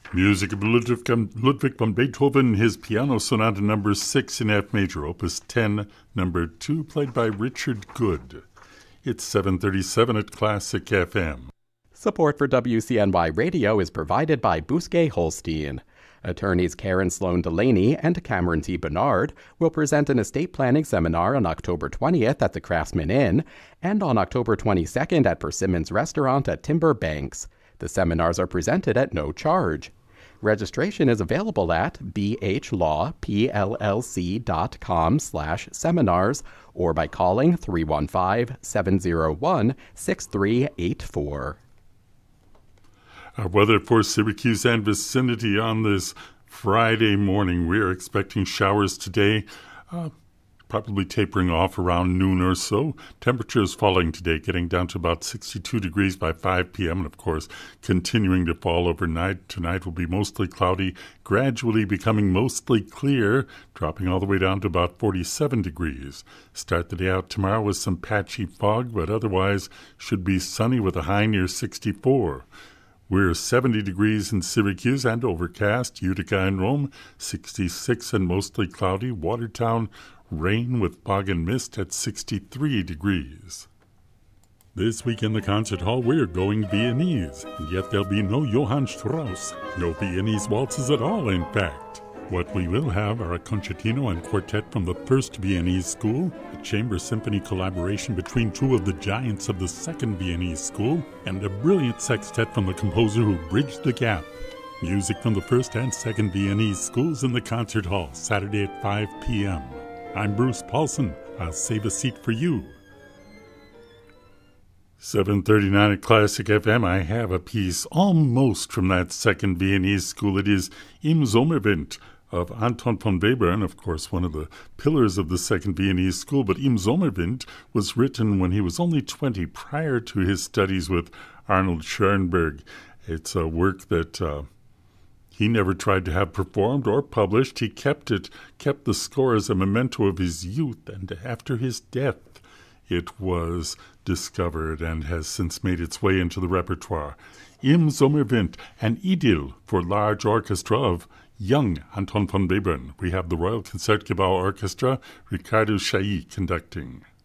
Music of Ludwig van Beethoven, his Piano Sonata number 6 in F major, opus 10, number 2, played by Richard Good. It's 7:37 at Classic FM. Support for WCNY Radio is provided by Bousquet Holstein. Attorneys Karen Sloan Delaney and Cameron T. Bernard will present an estate planning seminar on October 20th at the Craftsman Inn and on October 22nd at Persimmons Restaurant at Timber Banks. The seminars are presented at no charge. Registration is available at bhlawpllc.com/seminars or by calling 315-701-6384. Our weather for Syracuse and vicinity on this Friday morning. We are expecting showers today, probably tapering off around noon or so. Temperatures falling today, getting down to about 62 degrees by 5 p.m. and, of course, continuing to fall overnight. Tonight will be mostly cloudy, gradually becoming mostly clear, dropping all the way down to about 47 degrees. Start the day out tomorrow with some patchy fog, but otherwise should be sunny with a high near 64. We're 70 degrees in Syracuse and overcast. Utica and Rome, 66 and mostly cloudy. Watertown, rain with fog and mist at 63 degrees. This week in the concert hall, we're going Viennese, and yet there'll be no Johann Strauss, no Viennese waltzes at all, in fact. What we will have are a concertino and quartet from the first Viennese school, a chamber symphony collaboration between two of the giants of the second Viennese school, and a brilliant sextet from the composer who bridged the gap. Music from the first and second Viennese schools in the concert hall, Saturday at 5 p.m. I'm Bruce Paulson. I'll save a seat for you. 7:39 at Classic FM. I have a piece almost from that second Viennese school. It is Im Sommerwind of Anton von Webern, of course, one of the pillars of the second Viennese school. But Im Sommerwind was written when he was only 20, prior to his studies with Arnold Schoenberg. It's a work that he never tried to have performed or published. He kept the score as a memento of his youth, and after his death, it was discovered and has since made its way into the repertoire. Im Sommerwind, an idyll for large orchestra of young Anton von Webern. We have the Royal Concertgebouw Orchestra, Ricardo Chailly conducting.